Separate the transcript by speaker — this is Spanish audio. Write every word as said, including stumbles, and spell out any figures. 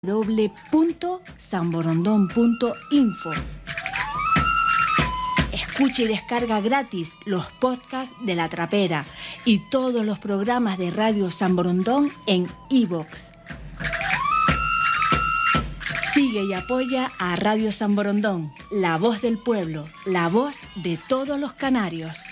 Speaker 1: doble u doble u doble u punto samborondón punto info. Escucha y descarga gratis los podcasts de La Trapera y todos los programas de Radio San Borondón en iVoox. Sigue y apoya a Radio San Borondón, la voz del pueblo, la voz de todos los canarios.